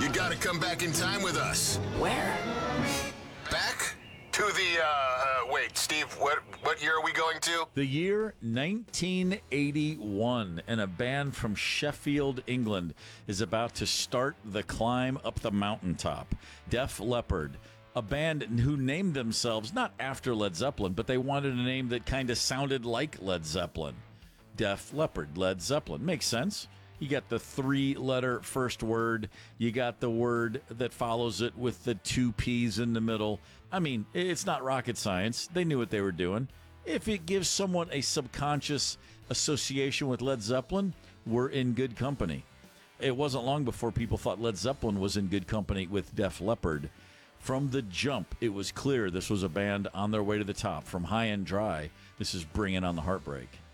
You gotta come back in time with us. Where? Back to the, wait, Steve, what year are we going to? The year 1981, and a band from Sheffield, England, is about to start the climb up the mountaintop. Def Leppard, a band who named themselves not after Led Zeppelin, but they wanted a name that kind of sounded like Led Zeppelin. Def Leppard, Led Zeppelin. Makes sense. You got the 3-letter first word. You got the word that follows it with the 2 P's in the middle. I mean, it's not rocket science. They knew what they were doing. If it gives someone a subconscious association with Led Zeppelin, we're in good company. It wasn't long before people thought Led Zeppelin was in good company with Def Leppard. From the jump, it was clear this was a band on their way to the top. From High and Dry, this is Bringing on the Heartbreak.